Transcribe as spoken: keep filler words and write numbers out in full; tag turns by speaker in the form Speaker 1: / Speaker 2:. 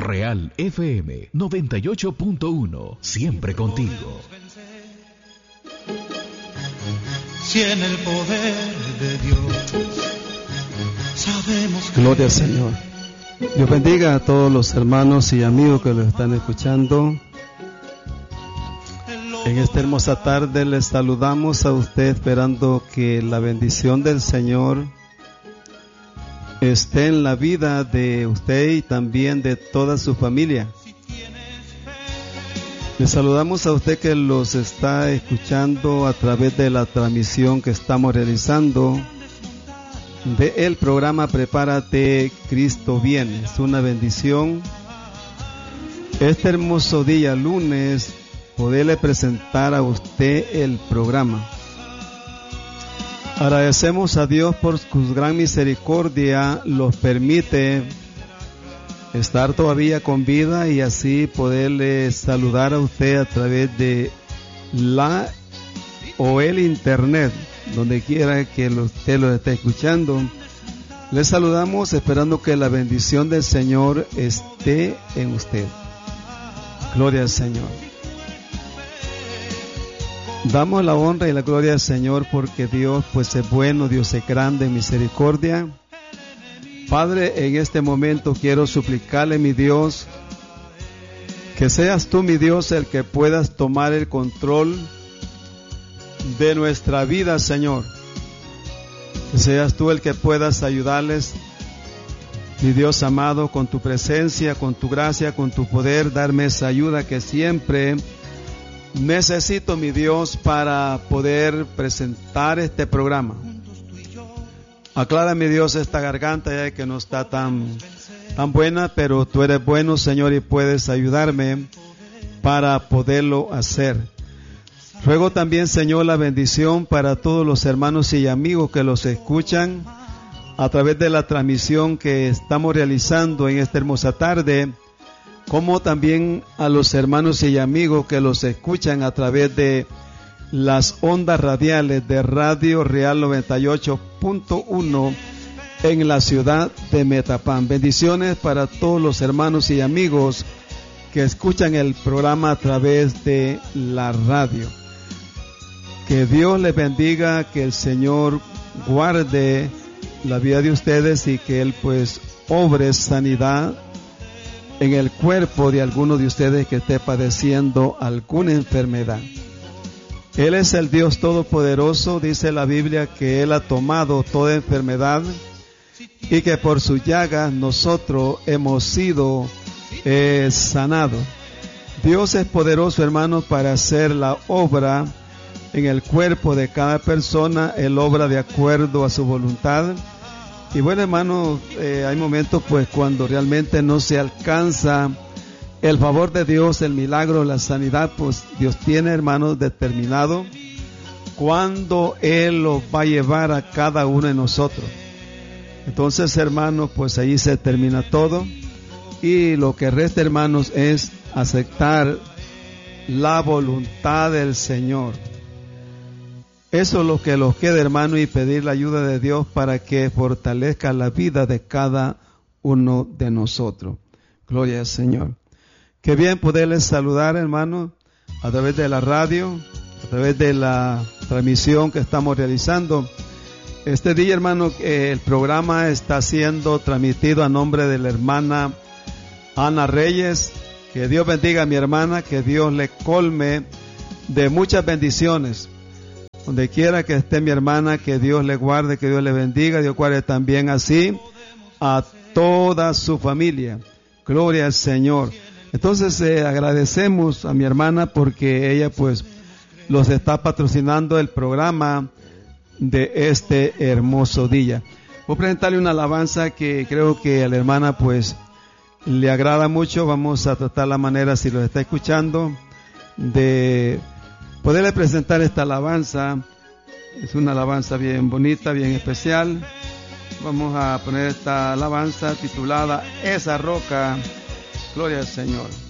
Speaker 1: Real F M noventa y ocho punto uno, siempre contigo.
Speaker 2: Si en el poder de Dios sabemos que...
Speaker 3: Gloria al Señor. Dios bendiga a todos los hermanos y amigos que lo están escuchando. En esta hermosa tarde les saludamos a usted esperando que la bendición del Señor esté en la vida de usted y también de toda su familia. Le saludamos a usted que los está escuchando a través de la transmisión que estamos realizando del programa Prepárate, Cristo Viene. Es una bendición este hermoso día lunes poderle presentar a usted el programa. Agradecemos a Dios por su gran misericordia, nos permite estar todavía con vida y así poderle saludar a usted a través de la o el internet, donde quiera que usted lo esté escuchando. Le saludamos esperando que la bendición del Señor esté en usted. Gloria al Señor. Damos la honra y la gloria al Señor porque Dios pues es bueno, Dios es grande en misericordia. Padre, en este momento quiero suplicarle, mi Dios, que seas tú, mi Dios, el que puedas tomar el control de nuestra vida, Señor. Que seas tú el que puedas ayudarles, mi Dios amado, con tu presencia, con tu gracia, con tu poder, darme esa ayuda que siempre necesito, mi Dios, para poder presentar este programa. Aclara, mi Dios, esta garganta ya que no está tan, tan buena, pero tú eres bueno, Señor, y puedes ayudarme para poderlo hacer. Ruego también, Señor, la bendición para todos los hermanos y amigos que los escuchan a través de la transmisión que estamos realizando en esta hermosa tarde, como también a los hermanos y amigos que los escuchan a través de las ondas radiales de Radio Real noventa y ocho punto uno en la ciudad de Metapán. Bendiciones para todos los hermanos y amigos que escuchan el programa a través de la radio. Que Dios les bendiga, que el Señor guarde la vida de ustedes y que Él pues obre sanidad en el cuerpo de alguno de ustedes que esté padeciendo alguna enfermedad. Él es el Dios Todopoderoso, dice la Biblia que Él ha tomado toda enfermedad y que por su llaga nosotros hemos sido eh, sanados. Dios es poderoso, hermano, para hacer la obra en el cuerpo de cada persona. Él obra de acuerdo a su voluntad. Y bueno, hermano, eh, hay momentos pues cuando realmente no se alcanza el favor de Dios, el milagro, la sanidad, pues Dios tiene, hermanos, determinado cuándo Él lo va a llevar a cada uno de nosotros. Entonces, hermanos, pues ahí se termina todo y lo que resta, hermanos, es aceptar la voluntad del Señor. Eso es lo que nos queda, hermano, y pedir la ayuda de Dios para que fortalezca la vida de cada uno de nosotros. Gloria al Señor. Qué bien poderles saludar, hermano, a través de la radio, a través de la transmisión que estamos realizando. Este día, hermano, eh, el programa está siendo transmitido a nombre de la hermana Ana Reyes. Que Dios bendiga a mi hermana, que Dios le colme de muchas bendiciones. Donde quiera que esté mi hermana, que Dios le guarde, que Dios le bendiga, Dios guarde también así a toda su familia. Gloria al Señor. Entonces eh, agradecemos a mi hermana porque ella pues los está patrocinando el programa de este hermoso día. Voy a presentarle una alabanza que creo que a la hermana pues le agrada mucho. Vamos a tratar la manera, si lo está escuchando, de poderle presentar esta alabanza. Es una alabanza bien bonita, bien especial. Vamos a poner esta alabanza titulada Esa Roca. Gloria al Señor.